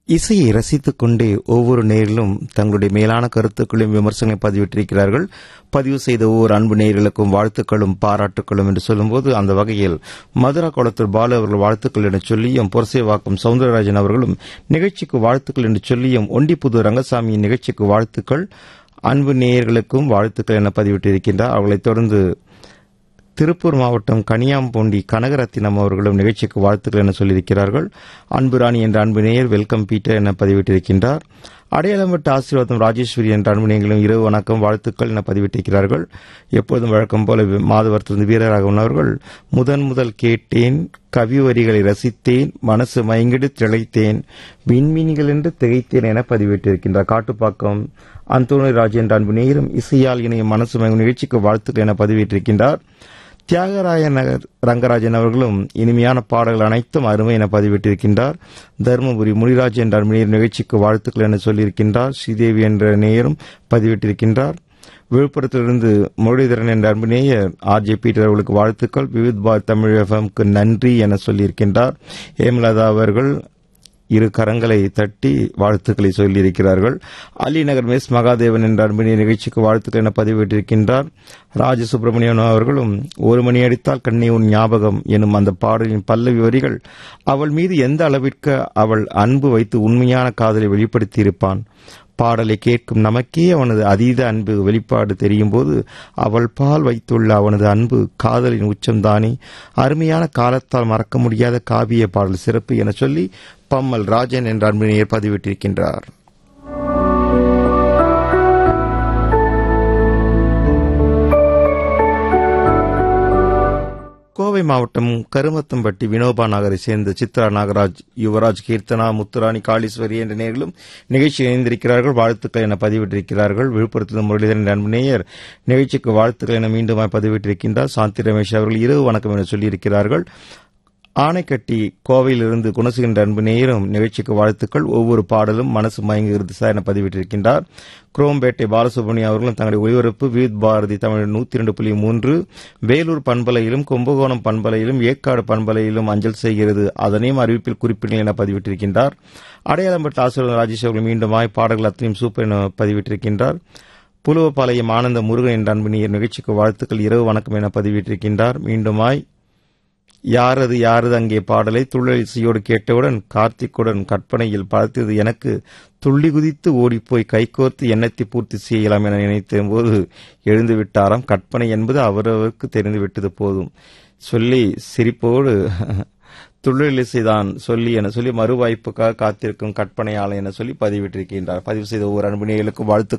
இசையை ரசித்துக் கொண்டே ஒவ்வொரு நேரிலும் தங்களுடைய மேலான கருத்துக்களையும் விமர்சனங்களை பதிவிட்டிருக்கிறார்கள். பதிவு செய்த ஒவ்வொரு அன்பு நேயர்களுக்கும் வாழ்த்துக்களும் பாராட்டுக்களும் என்று சொல்லும்போது, அந்த வகையில் மதுரா குளத்தூர் பாலு அவர்கள் வாழ்த்துக்கள் என்று சொல்லியும், புரசேவாக்கம் சவுந்தரராஜன் அவர்களும் நிகழ்ச்சிக்கு வாழ்த்துக்கள் என்று சொல்லியும், ஒண்டிப்புது ரங்கசாமியின் நிகழ்ச்சிக்கு வாழ்த்துக்கள், அன்பு நேயர்களுக்கும் வாழ்த்துக்கள் என பதிவிட்டிருக்கின்றார். அவர்களைத் தொடர்ந்து திருப்பூர் மாவட்டம் கனியாம்பூண்டி கனகரத்தினம் அவர்களும் நிகழ்ச்சிக்கு வாழ்த்துக்கள் என சொல்லியிருக்கிறார்கள். அன்புராணி என்ற அன்பு நேயர் வெல்கம் பீட்டர் என பதிவிட்டிருக்கின்றார். அடையாளம் விட்ட ஆசீர்வாதம் ராஜேஸ்வரி என்ற அன்பு நேயர்களும் இரவு வணக்கம் வாழ்த்துக்கள் என பதிவிட்டிருக்கிறார்கள். எப்பொழுதும் வழக்கம் போல மாதவரத்திலிருந்து வீரராகவன் அவர்கள் முதல் கேட்டேன், கவி வரிகளை ரசித்தேன், மனசு மயங்கிடு திளைத்தேன், விண்மீன்கள் என்று திகைத்தேன் என பதிவிட்டிருக்கின்றார். காட்டுப்பாக்கம் அந்தோணி ராஜ் என்ற அன்பு நேயரும் இசையால் இணையும் மனசு மயங்கும் நிகழ்ச்சிக்கு வாழ்த்துக்கள் என பதிவிட்டிருக்கின்றார். தியாகராய நகர் ரங்கராஜன் அவர்களும் இனிமையான பாடல்கள் அனைத்தும் அருமை என பதிவிட்டிருக்கின்றார். தருமபுரி முனிராஜ் என்ற நேயர் நிகழ்ச்சிக்கு வாழ்த்துக்கள் என சொல்லியிருக்கின்றார். ஸ்ரீதேவி என்ற நேயரும் பதிவிட்டிருக்கின்றார். விழுப்புரத்திலிருந்து முரளிதரன் என்ற அன்பு நேயர் ஆர்ஜே பீட்டர் அவர்களுக்கு வாழ்த்துக்கள், விவித் பாரதி தமிழ் எஃப்எம்க்கு நன்றி என சொல்லியிருக்கின்றார். ஹேமலதா அவர்கள் இரு கரங்களை தட்டி வாழ்த்துக்களை சொல்லியிருக்கிறார்கள். அலிநகர் மெஸ் மகாதேவன் என்ற அன்பு நிகழ்ச்சிக்கு வாழ்த்துக்கள் என பதிவிட்டிருக்கின்றார். ராஜசுப்ரமணியன் அவர்களும் ஒரு மணி அடித்தால் கண்ணே உன் ஞாபகம் எனும் அந்த பாடலின் பல்லவி வரிகள், அவள் மீது எந்த அளவிற்கு அவள் அன்பு வைத்து உண்மையான காதலை வெளிப்படுத்தியிருப்பான். பாடலை கேட்கும் நமக்கே அவனது அதீத அன்பு வெளிப்பாடு தெரியும் போது அவள் பால் வைத்துள்ள அவனது அன்பு காதலின் உச்சம்தானே. அருமையான காலத்தால் மறக்க முடியாத காவிய பாடல் சிறப்பு என சொல்லி பம்மல் ராஜன் என்ற அன்பு நேயர் பதிவிட்டிருக்கின்றார். கோவை மாவட்டம் கருமத்தம்பட்டி வினோபா நகரை சேர்ந்த சித்ரா நாகராஜ், யுவராஜ், கீர்த்தனா, முத்துராணி, காளீஸ்வரி என்ற நேயர்களும் நிகழ்ச்சியில் இணைந்திருக்கிறார்கள். வாழ்த்துக்கள் என பதிவிட்டிருக்கிறார்கள். விழுப்புரத்தில் முரளிதரன் அன்பு நேயர் நிகழ்ச்சிக்கு வாழ்த்துக்கள் என மீண்டும் பதிவிட்டிருக்கின்றார். சாந்தி ரமேஷ் அவர்கள் இரவு வணக்கம் என சொல்லியிருக்கிறார்கள். ஆனைக்கட்டி கோவையிலிருந்து குணசுகின்ற அன்பு நேயரும் நிகழ்ச்சிக்கு வாழ்த்துக்கள், ஒவ்வொரு பாடலும் மனசு மயங்குகிறது சார் என பதிவிட்டிருக்கின்றார். குரோம்பேட்டை பாலசுப்ரமணியம் அவர்களும் தங்களுடைய ஒளிபரப்பு விவித் பாரதி தமிழ் 102.3 வேலூர் பண்பலையிலும் கும்பகோணம் பண்பலையிலும் ஏற்காடு பண்பலையிலும் அஞ்சல் செய்கிறது, அதனையும் அறிவிப்பில் குறிப்பிடுங்கள் என பதிவிட்டிருக்கின்றார். அடையாளம்பட்ட ஆசிரியர் ராஜேஷ் அவர்கள் மீண்டும் பாடல்கள் அத்தனையும் சூப்பர் என பதிவிட்டிருக்கின்றார். புலுவப்பாளையம் ஆனந்த முருகன் என்ற அன்பு நேயர் நிகழ்ச்சிக்கு வாழ்த்துக்கள், இரவு வணக்கம் என பதிவிட்டிருக்கின்றார். மீண்டுமாய் யாரது அங்கே பாடலை துள்ளலிசையோடு கேட்டவுடன் கார்த்திக்குடன் கற்பனையில் பார்த்தது எனக்கு துள்ளி குதித்து ஓடிப்போய் கைகோர்த்து எண்ணத்தை பூர்த்தி செய்யலாம் என நினைத்த போது எழுந்து விட்டாராம். கற்பனை என்பது அவரவருக்கு தெரிந்துவிட்டது போதும் சொல்லி சிரிப்போடு துள்ளலிசைதான் சொல்லி என சொல்லி மறுவாய்ப்புக்காக காத்திருக்கும் கற்பனையாளர் என சொல்லி பதிவிட்டிருக்கின்றார். பதிவு செய்த ஒவ்வொரு அன்பு நேயர்களுக்கும் வாழ்த்து